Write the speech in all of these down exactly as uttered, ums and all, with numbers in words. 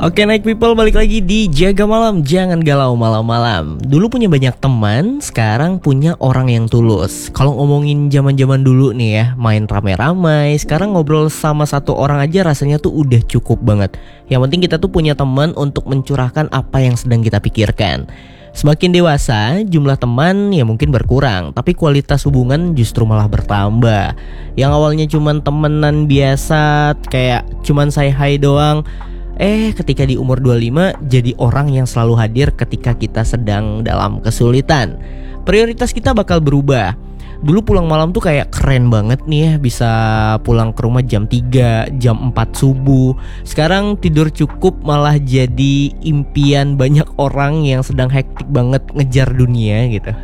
Oke, Night People, balik lagi di Jaga Malam, jangan galau malam-malam. Dulu punya banyak teman, sekarang punya orang yang tulus. Kalau ngomongin zaman-zaman dulu nih ya, main rame-ramai, sekarang ngobrol sama satu orang aja rasanya tuh udah cukup banget. Yang penting kita tuh punya teman untuk mencurahkan apa yang sedang kita pikirkan. Semakin dewasa, jumlah teman ya mungkin berkurang, tapi kualitas hubungan justru malah bertambah. Yang awalnya cuman temenan biasa, kayak cuman say hi doang, Eh ketika di umur dua puluh lima jadi orang yang selalu hadir ketika kita sedang dalam kesulitan. Prioritas kita bakal berubah. Dulu pulang malam tuh kayak keren banget nih ya, bisa pulang ke rumah jam tiga, jam empat subuh. Sekarang tidur cukup malah jadi impian banyak orang yang sedang hektik banget ngejar dunia gitu.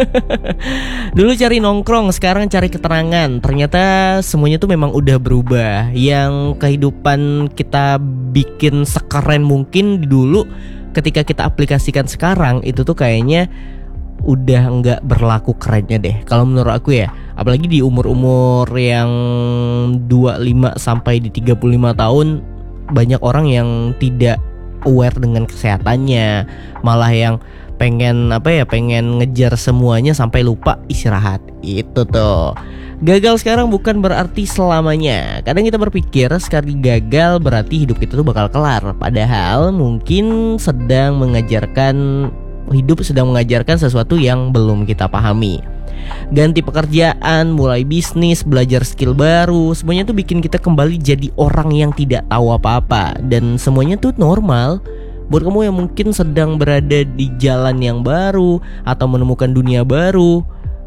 Dulu cari nongkrong, sekarang cari keterangan. Ternyata semuanya tuh memang udah berubah. Yang kehidupan kita bikin sekeren mungkin dulu, ketika kita aplikasikan sekarang, itu tuh kayaknya udah nggak berlaku kerennya deh kalau menurut aku ya. Apalagi di umur-umur yang dua puluh lima sampai di tiga puluh lima tahun, banyak orang yang tidak aware dengan kesehatannya, malah yang pengen apa ya, pengen ngejar semuanya sampai lupa istirahat. Itu tuh. Gagal sekarang bukan berarti selamanya. Kadang kita berpikir sekali gagal berarti hidup kita tuh bakal kelar, padahal mungkin sedang mengajarkan hidup sedang mengajarkan sesuatu yang belum kita pahami. Ganti pekerjaan, mulai bisnis, belajar skill baru, semuanya tuh bikin kita kembali jadi orang yang tidak tahu apa-apa. Dan semuanya tuh normal. Buat kamu yang mungkin sedang berada di jalan yang baru atau menemukan dunia baru,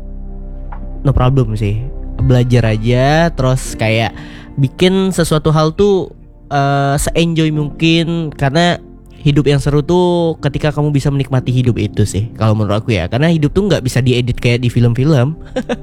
no problem sih. Belajar aja, terus kayak bikin sesuatu hal tuh uh, se-enjoy mungkin. Karena hidup yang seru tuh ketika kamu bisa menikmati hidup itu sih, kalau menurut aku ya. Karena hidup tuh gak bisa diedit kayak di film-film.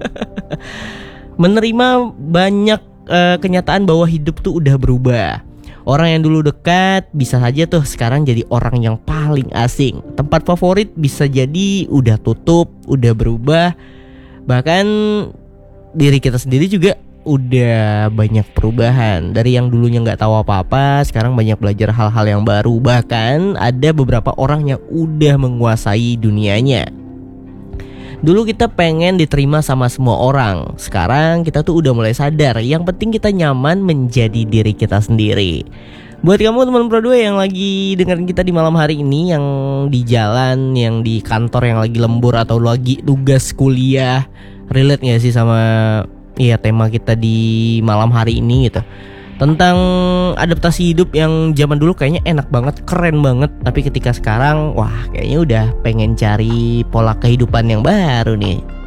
Menerima banyak uh, kenyataan bahwa hidup tuh udah berubah. Orang yang dulu dekat bisa saja tuh sekarang jadi orang yang paling asing. Tempat favorit bisa jadi udah tutup, udah berubah. Bahkan diri kita sendiri juga udah banyak perubahan. Dari yang dulunya gak tahu apa-apa, sekarang banyak belajar hal-hal yang baru. Bahkan ada beberapa orang yang udah menguasai dunianya. Dulu kita pengen diterima sama semua orang, sekarang kita tuh udah mulai sadar yang penting kita nyaman menjadi diri kita sendiri. Buat kamu teman Pro dua yang lagi dengerin kita di malam hari ini, yang di jalan, yang di kantor, yang lagi lembur atau lagi tugas kuliah, relate gak sih sama iya tema kita di malam hari ini gitu, tentang adaptasi hidup yang zaman dulu kayaknya enak banget, keren banget, tapi ketika sekarang wah kayaknya udah pengen cari pola kehidupan yang baru nih.